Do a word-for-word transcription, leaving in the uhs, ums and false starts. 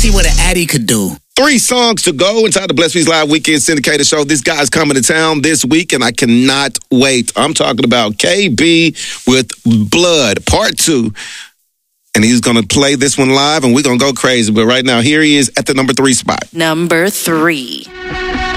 see what an Addy could do. Three songs to go inside the Blessed Feast Live Weekend Syndicated Show. This guy's coming to town this week, and I cannot wait. I'm talking about K B with Blood, Part two. And he's going to play this one live, and we're going to go crazy. But right now, here he is at the number three spot. Number three.